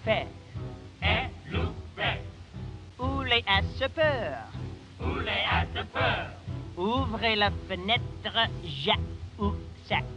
ouvert. Est ouvert. Où les as peur. Où les as peur. Ouvrez la fenêtre, ja ou sac.